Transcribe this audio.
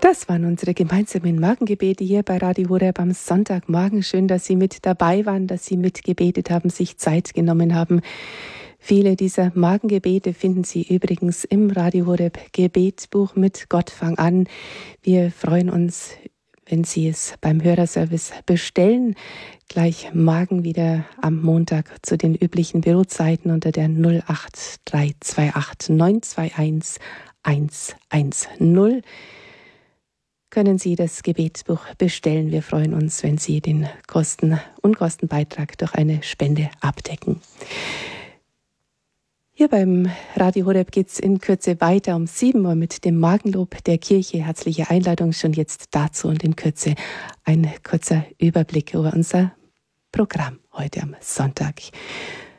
Das waren unsere gemeinsamen Morgengebete hier bei Radio Horeb am Sonntagmorgen. Schön, dass Sie mit dabei waren, dass Sie mitgebetet haben, sich Zeit genommen haben. Viele dieser Morgengebete finden Sie übrigens im Radio Horeb Gebetbuch mit Gott fang an. Wir freuen uns, wenn Sie es beim Hörerservice bestellen. Gleich morgen wieder am Montag zu den üblichen Bürozeiten unter der 08328 921 110. Können Sie das Gebetsbuch bestellen. Wir freuen uns, wenn Sie den Unkostenbeitrag durch eine Spende abdecken. Hier beim Radio Horeb geht es in Kürze weiter um 7 Uhr mit dem Morgenlob der Kirche. Herzliche Einladung schon jetzt dazu und in Kürze ein kurzer Überblick über unser Programm heute am Sonntag.